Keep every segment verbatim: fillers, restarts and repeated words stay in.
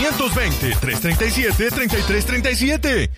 veinte, tres treinta y siete, treinta y tres treinta y siete.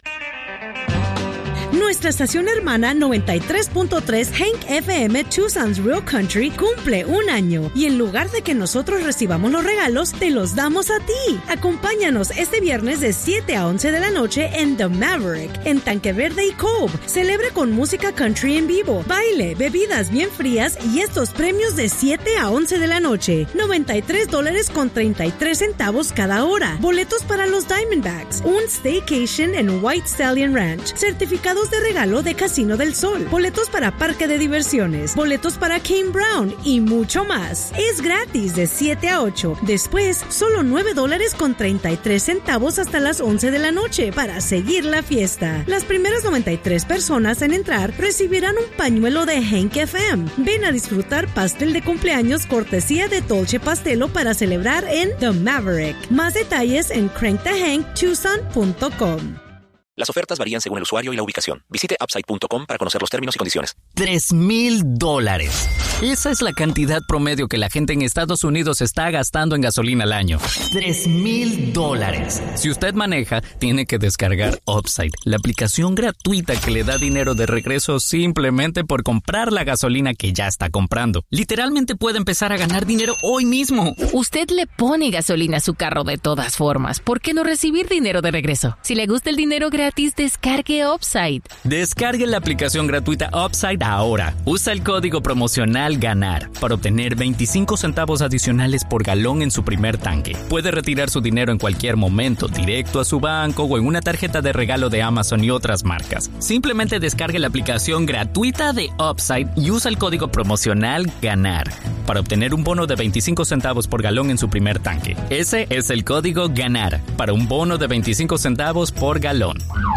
Nuestra estación hermana noventa y tres punto tres Hank F M Tucson's Real Country cumple un año y en lugar de que nosotros recibamos los regalos, te los damos a ti. Acompáñanos este viernes de siete a once de la noche en The Maverick, en Tanque Verde y Cove. Celebre con música country en vivo, baile, bebidas bien frías y estos premios de siete a once de la noche. noventa y tres dólares con treinta y tres centavos cada hora. Boletos para los Diamondbacks, un staycation en White Stallion Ranch, certificados de regalo de Casino del Sol, boletos para parque de diversiones, boletos para Kane Brown y mucho más. Es gratis de siete a ocho. Después, solo nueve dólares con treinta y tres centavos hasta las once de la noche para seguir la fiesta. Las primeras noventa y tres personas en entrar recibirán un pañuelo de Hank F M. Ven a disfrutar pastel de cumpleaños cortesía de Dolce Pastelo para celebrar en The Maverick. Más detalles en crank the hank tucson punto com. Las ofertas varían según el usuario y la ubicación. Visite upside punto com para conocer los términos y condiciones. Tres mil dólares. Esa es la cantidad promedio que la gente en Estados Unidos está gastando en gasolina al año. Tres mil dólares. Si usted maneja, tiene que descargar Upside, la aplicación gratuita que le da dinero de regreso simplemente por comprar la gasolina que ya está comprando. Literalmente puede empezar a ganar dinero hoy mismo. Usted le pone gasolina a su carro de todas formas. ¿Por qué no recibir dinero de regreso? Si le gusta el dinero gratis, descargue Upside. Descargue la aplicación gratuita Upside ahora. Usa el código promocional GANAR para obtener veinticinco centavos adicionales por galón en su primer tanque. Puede retirar su dinero en cualquier momento, directo a su banco o en una tarjeta de regalo de Amazon y otras marcas. Simplemente descargue la aplicación gratuita de Upside y usa el código promocional GANAR para obtener un bono de veinticinco centavos por galón en su primer tanque. Ese es el código GANAR para un bono de veinticinco centavos por galón.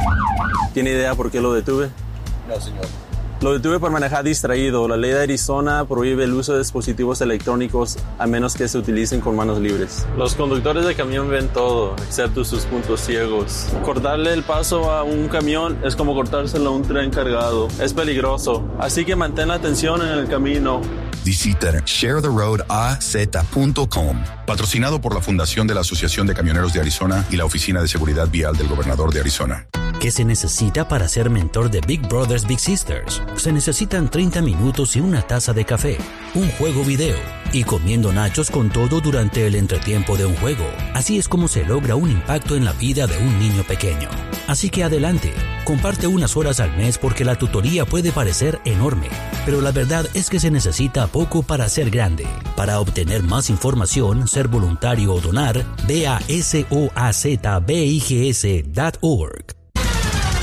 ¿Tiene idea por qué lo detuve? No, señor. Lo detuve por manejar distraído. La ley de Arizona prohíbe el uso de dispositivos electrónicos a menos que se utilicen con manos libres. Los conductores de camión ven todo, excepto sus puntos ciegos. Cortarle el paso a un camión es como cortárselo a un tren cargado. Es peligroso, así que mantén la atención en el camino. Visita share the road a z punto com. Patrocinado por la Fundación de la Asociación de Camioneros de Arizona y la Oficina de Seguridad Vial del Gobernador de Arizona. ¿Qué se necesita para ser mentor de Big Brothers Big Sisters? Se necesitan treinta minutos y una taza de café, un juego video y comiendo nachos con todo durante el entretiempo de un juego. Así es como se logra un impacto en la vida de un niño pequeño. Así que adelante, comparte unas horas al mes porque la tutoría puede parecer enorme, pero la verdad es que se necesita poco para ser grande. Para obtener más información, ser voluntario o donar, ve a soazbigs punto org.